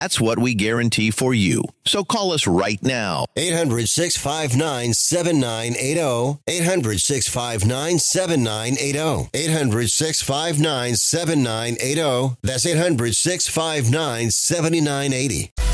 That's what we guarantee for you. So call us right now. 800-659-7980. 800-659-7980. 800-659-7980. That's 800-659-7980.